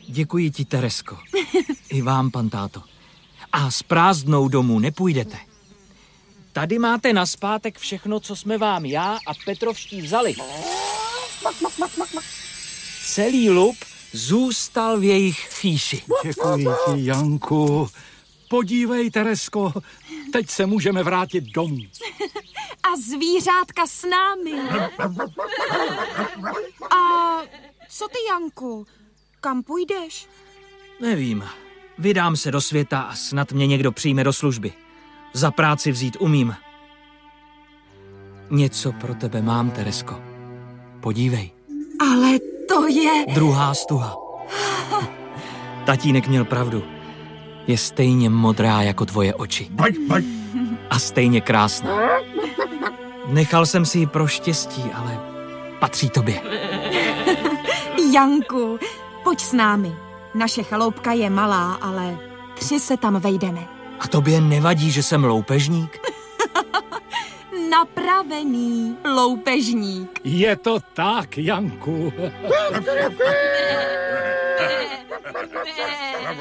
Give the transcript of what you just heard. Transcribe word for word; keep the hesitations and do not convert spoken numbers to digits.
Děkuji ti, Teresko. I vám, pan táto. A s prázdnou domů nepůjdete. Tady máte nazpátek všechno, co jsme vám já a Petrovští vzali. Celý lup zůstal v jejich fíši. Děkuji ti, Janku. Podívej, Teresko, teď se můžeme vrátit domů. A zvířátka s námi. A co ty, Janku? Kam půjdeš? Nevím. Vydám se do světa a snad mě někdo přijme do služby. Za práci vzít umím. Něco pro tebe mám, Teresko. Podívej. Ale to je... Druhá stuha. Tatínek měl pravdu. Je stejně modrá jako tvoje oči. A stejně krásná. Nechal jsem si ji pro štěstí, ale patří tobě. Janku, pojď s námi. Naše chaloupka je malá, ale tři se tam vejdeme. A tobě nevadí, že jsem loupežník? Napravený loupežník. Je to tak, Janku.